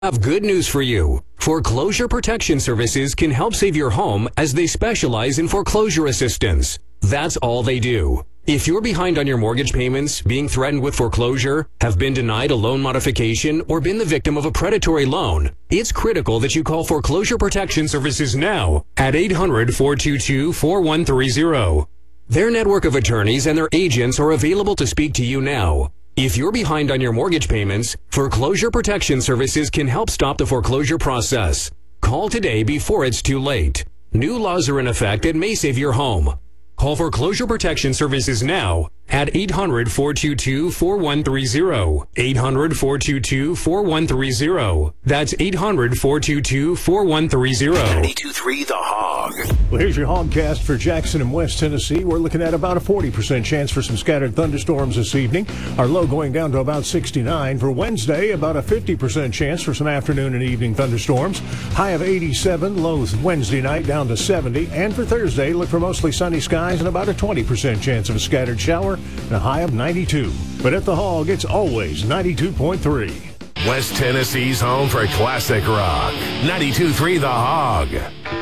Have good news for you. Foreclosure Protection Services can help save your home as they specialize in foreclosure assistance. That's all they do. If you're behind on your mortgage payments, being threatened with foreclosure, have been denied a loan modification, or been the victim of a predatory loan, it's critical that you call Foreclosure Protection Services now at 800-422-4130. Their network of attorneys and their agents are available to speak to you now. If you're behind on your mortgage payments, Foreclosure Protection Services can help stop the foreclosure process. Call today before it's too late. New laws are in effect that may save your home. Call Foreclosure Protection Services now at 800-422-4130. 800-422-4130. That's 800-422-4130. 92.3 The Hog. Well, here's your Hogcast for Jackson and West Tennessee. We're looking at about a 40% chance for some scattered thunderstorms this evening. Our low going down to about 69. For Wednesday, about a 50% chance for some afternoon and evening thunderstorms. High of 87, low Wednesday night down to 70. And for Thursday, look for mostly sunny skies and about a 20% chance of a scattered shower and a high of 92. But at the Hog, it's always 92.3. West Tennessee's home for classic rock. 92.3 The Hog.